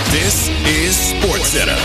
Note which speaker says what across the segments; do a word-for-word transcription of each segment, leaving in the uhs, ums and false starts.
Speaker 1: This is SportsCenter.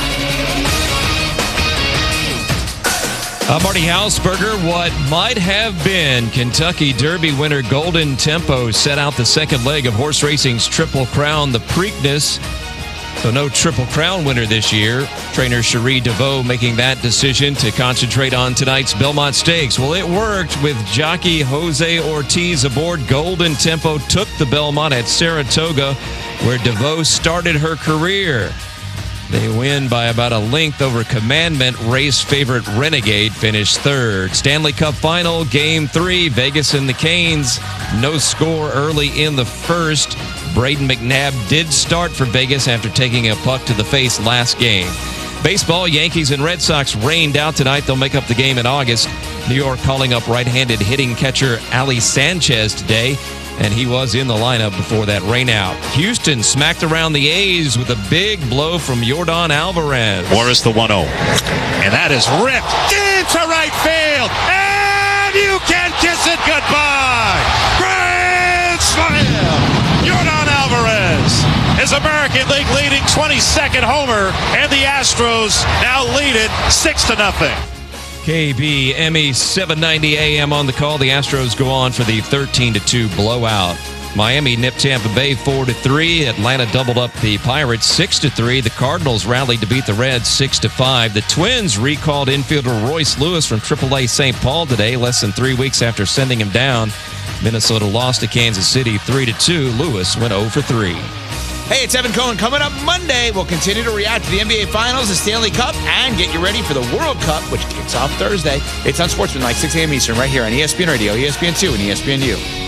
Speaker 2: Uh, Marty Hausberger, what might have been Kentucky Derby winner Golden Tempo set out the second leg of horse racing's Triple Crown, the Preakness. So no Triple Crown winner this year. Trainer Cherie DeVoe making that decision to concentrate on tonight's Belmont Stakes. Well, it worked with jockey Jose Ortiz aboard. Golden Tempo took the Belmont at Saratoga, where DeVoe started her career. They win by about a length over Commandment. Race favorite Renegade finished third. Stanley Cup Final, Game three, Vegas and the Canes. No score early in the first. Braden McNabb did start for Vegas after taking a puck to the face last game. Baseball, Yankees and Red Sox rained out tonight. They'll make up the game in August. New York calling up right-handed hitting catcher Ali Sanchez today, and he was in the lineup before that rainout. Houston smacked around the A's with a big blow from Yordan Alvarez.
Speaker 3: Morris the one oh. And that is ripped into right field. And you can kiss it goodbye. Grand slam. Yordan Alvarez, his American League leading twenty-second homer, and the Astros now lead it six to nothing.
Speaker 2: K B M E seven ninety A M on the call. The Astros go on for the thirteen to two blowout. Miami nipped Tampa Bay four to three. Atlanta doubled up the Pirates six to three. The Cardinals rallied to beat the Reds six to five. The Twins recalled infielder Royce Lewis from triple A Saint Paul today, less than three weeks after sending him down. Minnesota lost to Kansas City three to two. Lewis went oh for three.
Speaker 4: Hey, it's Evan Cohen. Coming up Monday, we'll continue to react to the N B A Finals, the Stanley Cup, and get you ready for the World Cup, which kicks off Thursday. It's on Sportsman, like six a.m. Eastern, right here on E S P N Radio, E S P N two, and E S P N U.